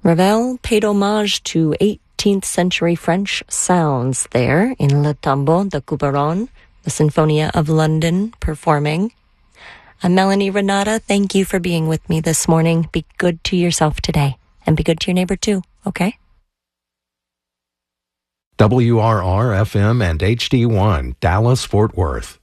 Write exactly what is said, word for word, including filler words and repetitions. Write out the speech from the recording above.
Ravel paid homage to eighteenth century French sounds there in Le Tombeau de Couperon, the Sinfonia of London performing. I'm Melanie Renata. Thank you for being with me this morning. Be good to yourself today, and be good to your neighbor too, okay? W R R F M and H D one, Dallas, Fort Worth.